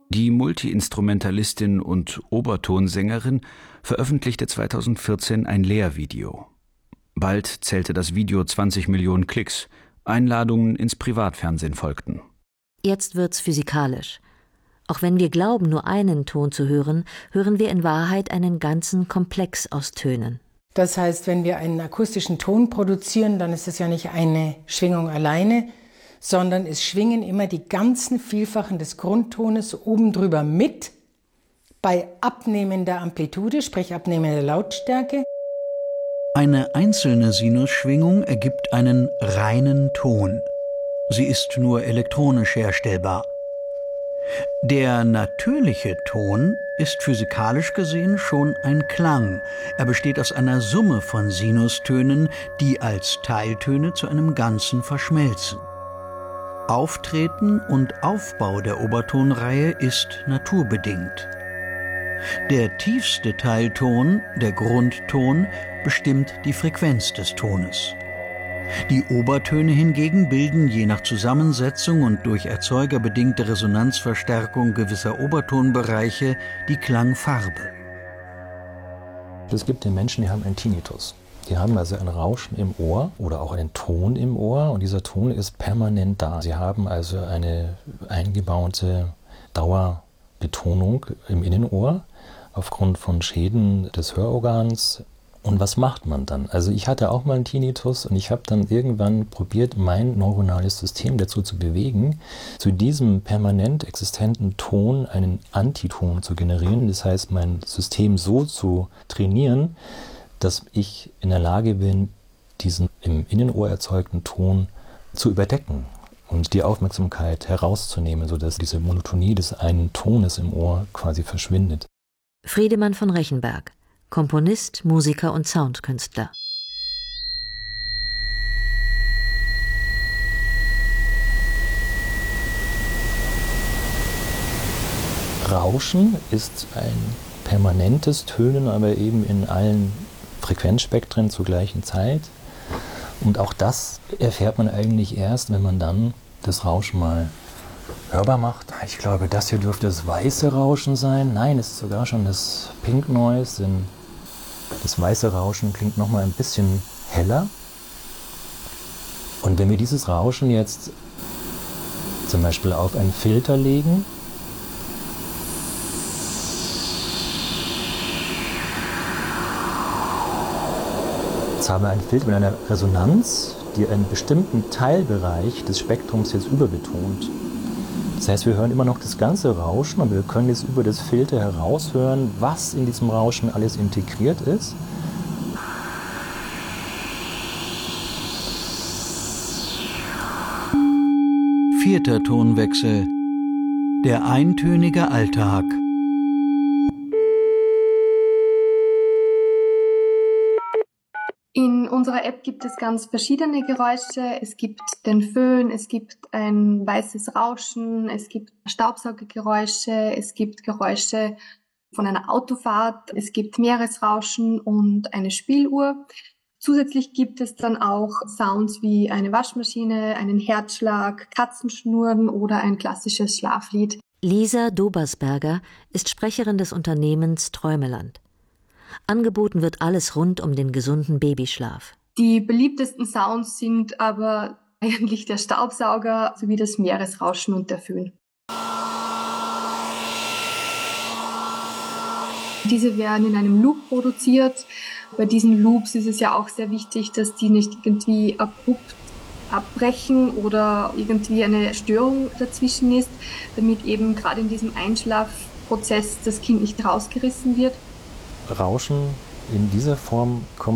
Die Multiinstrumentalistin und Obertonsängerin veröffentlichte 2014 ein Lehrvideo. Bald zählte das Video 20 Millionen Klicks. Einladungen ins Privatfernsehen folgten. Jetzt wird's physikalisch. Auch wenn wir glauben, nur einen Ton zu hören, hören wir in Wahrheit einen ganzen Komplex aus Tönen. Das heißt, wenn wir einen akustischen Ton produzieren, dann ist es ja nicht eine Schwingung alleine, sondern es schwingen immer die ganzen Vielfachen des Grundtones oben drüber mit, bei abnehmender Amplitude, sprich abnehmender Lautstärke. Eine einzelne Sinusschwingung ergibt einen reinen Ton. Sie ist nur elektronisch herstellbar. Der natürliche Ton ist physikalisch gesehen schon ein Klang. Er besteht aus einer Summe von Sinustönen, die als Teiltöne zu einem Ganzen verschmelzen. Auftreten und Aufbau der Obertonreihe ist naturbedingt. Der tiefste Teilton, der Grundton, bestimmt die Frequenz des Tones. Die Obertöne hingegen bilden je nach Zusammensetzung und durch erzeugerbedingte Resonanzverstärkung gewisser Obertonbereiche die Klangfarbe. Es gibt den Menschen, die haben einen Tinnitus. Die haben also ein Rauschen im Ohr oder auch einen Ton im Ohr und dieser Ton ist permanent da. Sie haben also eine eingebaute Dauerbetonung im Innenohr aufgrund von Schäden des Hörorgans. Und was macht man dann? Also ich hatte auch mal einen Tinnitus und ich habe dann irgendwann probiert, mein neuronales System dazu zu bewegen, zu diesem permanent existenten Ton einen Antiton zu generieren. Das heißt, mein System so zu trainieren, dass ich in der Lage bin, diesen im Innenohr erzeugten Ton zu überdecken und die Aufmerksamkeit herauszunehmen, sodass diese Monotonie des einen Tones im Ohr quasi verschwindet. Friedemann von Rechenberg, Komponist, Musiker und Soundkünstler. Rauschen ist ein permanentes Tönen, aber eben in allen Frequenzspektren zur gleichen Zeit. Und auch das erfährt man eigentlich erst, wenn man dann das Rauschen mal hörbar macht. Ich glaube, das hier dürfte das weiße Rauschen sein. Nein, es ist sogar schon das Pink Noise, denn das weiße Rauschen klingt noch mal ein bisschen heller. Und wenn wir dieses Rauschen jetzt zum Beispiel auf einen Filter legen, jetzt haben wir einen Filter mit einer Resonanz, die einen bestimmten Teilbereich des Spektrums jetzt überbetont. Das heißt, wir hören immer noch das ganze Rauschen, aber wir können jetzt über das Filter heraushören, was in diesem Rauschen alles integriert ist. Vierter Tonwechsel. Der eintönige Alltag. In unserer App gibt es ganz verschiedene Geräusche. Es gibt den Föhn, es gibt ein weißes Rauschen, es gibt Staubsaugergeräusche, es gibt Geräusche von einer Autofahrt, es gibt Meeresrauschen und eine Spieluhr. Zusätzlich gibt es dann auch Sounds wie eine Waschmaschine, einen Herzschlag, Katzenschnurren oder ein klassisches Schlaflied. Lisa Dobersberger ist Sprecherin des Unternehmens Träumeland. Angeboten wird alles rund um den gesunden Babyschlaf. Die beliebtesten Sounds sind aber eigentlich der Staubsauger sowie das Meeresrauschen und der Föhn. Diese werden in einem Loop produziert. Bei diesen Loops ist es ja auch sehr wichtig, dass die nicht irgendwie abrupt abbrechen oder irgendwie eine Störung dazwischen ist, damit eben gerade in diesem Einschlafprozess das Kind nicht rausgerissen wird. Rauschen in dieser Form kommt